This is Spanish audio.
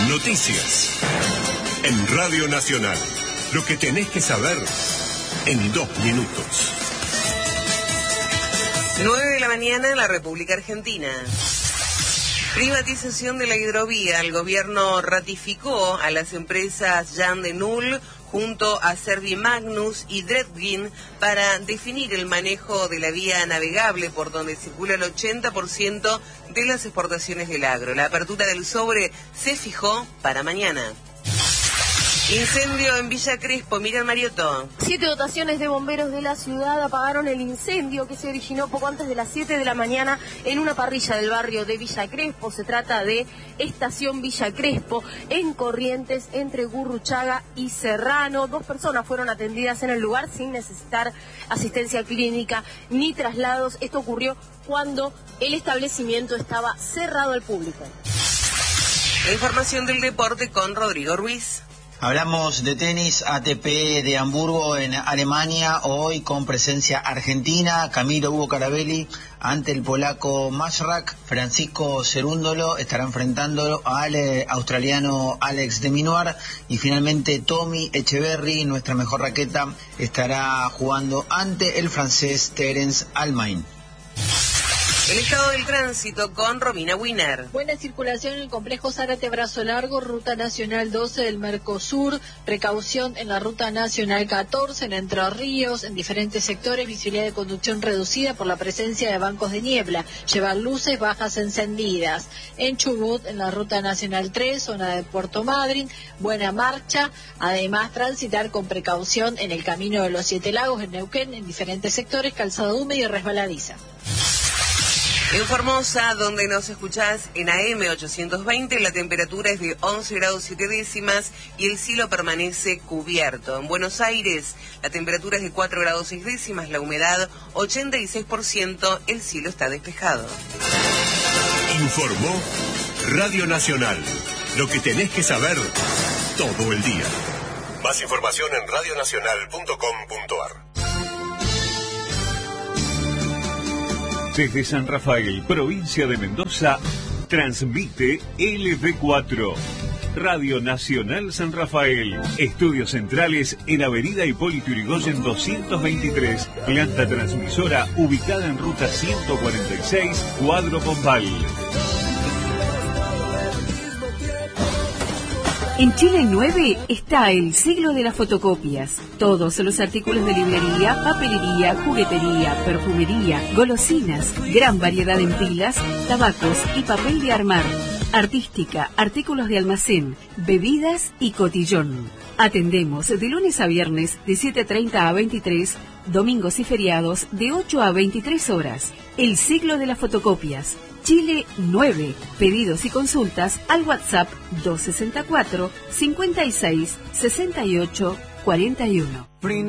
Noticias. En Radio Nacional. Lo que tenés que saber en 2 minutos. 9 de la mañana en la República Argentina. Privatización de la hidrovía. El gobierno ratificó a las empresas Jan de Null junto a Servimagnus y Dredgin para definir el manejo de la vía navegable por donde circula el 80% de las exportaciones del agro. La apertura del sobre se fijó para mañana. Incendio en Villa Crespo, Miriam Mariotto. 7 dotaciones de bomberos de la ciudad apagaron el incendio que se originó poco antes de las 7 de la mañana en una parrilla del barrio de Villa Crespo. Se trata de Estación Villa Crespo, en Corrientes, entre Gurruchaga y Serrano. 2 personas fueron atendidas en el lugar sin necesitar asistencia clínica ni traslados. Esto ocurrió cuando el establecimiento estaba cerrado al público. La información del deporte con Rodrigo Ruiz. Hablamos de tenis, ATP de Hamburgo en Alemania, hoy con presencia argentina, Camilo Hugo Carabelli ante el polaco Masrak, Francisco Cerúndolo estará enfrentando al australiano Alex de Minaur y finalmente Tommy Echeverry, nuestra mejor raqueta, estará jugando ante el francés Terence Almain. El estado del tránsito con Romina Wiener. Buena circulación en el complejo Zárate Brazo Largo, Ruta Nacional 12 del Mercosur, precaución en la Ruta Nacional 14 en Entre Ríos, en diferentes sectores, visibilidad de conducción reducida por la presencia de bancos de niebla, llevar luces bajas encendidas. En Chubut, en la Ruta Nacional 3, zona de Puerto Madryn, buena marcha, además transitar con precaución en el Camino de los 7 Lagos, en Neuquén, en diferentes sectores, calzado húmedo y resbaladiza. En Formosa, donde nos escuchás en AM 820, la temperatura es de 11 grados 7 décimas y el cielo permanece cubierto. En Buenos Aires, la temperatura es de 4 grados 6 décimas, la humedad 86%, el cielo está despejado. Informó Radio Nacional. Lo que tenés que saber todo el día. Más información en radionacional.com.ar. Desde San Rafael, provincia de Mendoza, transmite LB4. Radio Nacional San Rafael. Estudios centrales en Avenida Hipólito Yrigoyen 223. Planta transmisora ubicada en ruta 146, Cuadro Pombal. En Chile 9 está el siglo de las fotocopias. Todos los artículos de librería, papelería, juguetería, perfumería, golosinas, gran variedad en pilas, tabacos y papel de armar. Artística, artículos de almacén, bebidas y cotillón. Atendemos de lunes a viernes de 7:30 a 23, domingos y feriados de 8 a 23 horas. El siglo de las fotocopias. Chile 9. Pedidos y consultas al WhatsApp 264 56 68 41.